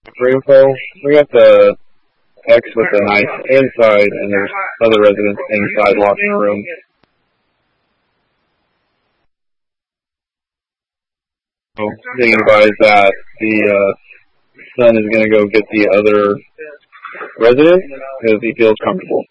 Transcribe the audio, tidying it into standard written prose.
info. We got the X with the knife inside, and there's other residents inside locked in a room. So being advised that the son is going to go get the other resident because he feels comfortable.